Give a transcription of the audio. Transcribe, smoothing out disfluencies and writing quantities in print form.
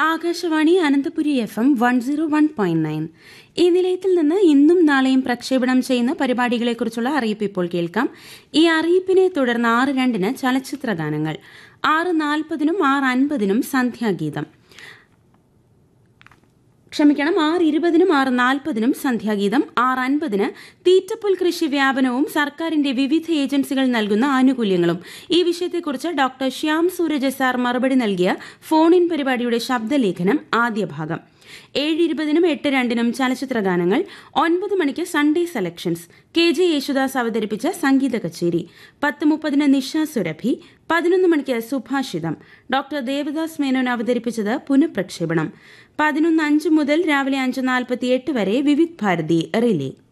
Akashvani Ananthapuri FM 101.9. ഈ നിലയത്തിൽ നിന്ന് ഇന്നും നാളെയും പ്രക്ഷേപണം ചെയ്യുന്ന പരിപാടികളെക്കുറിച്ചുള്ള അറിയിപ്പ് ഇപ്പോൾ കേൾക്കാം. ഈ അറിയിപ്പിനെ തുടർന്ന് 6:02 ചലച്ചിത്ര ഗാനങ്ങൾ, 6:40 6:50 സന്ധ്യാഗീതം, 6:20 6:40 സന്ധ്യാഗീതം, 6:50 തീറ്റപ്പുൽ കൃഷി വ്യാപനവും സർക്കാരിന്റെ വിവിധ ഏജൻസികൾ നൽകുന്ന ആനുകൂല്യങ്ങളും. ഈ വിഷയത്തെക്കുറിച്ച് ഡോക്ടർ ശ്യാം സൂരജ് സാർ മറുപടി നൽകിയ ഫോൺ ഇൻ പരിപാടിയുടെ ശബ്ദലേഖനം ആദ്യ ഭാഗം. 7:20 8:02 ചലച്ചിത്ര ഗാനങ്ങൾ, 9 മണിക്ക് സൺഡേ സെലക്ഷൻസ്, KJ യേശുദാസ് അവതരിപ്പിച്ച സംഗീത കച്ചേരി, 10:30 നിഷ സുരഭി, 11 മണിക്ക് സുഭാഷിതം, ഡോക്ടർ ദേവദാസ് മേനോൻ അവതരിപ്പിച്ചത് പുനഃപ്രക്ഷേപണം, 11:05 മുതൽ രാവിലെ 5:48 വരെ വിവിധ് ഭാരതി റിലേ.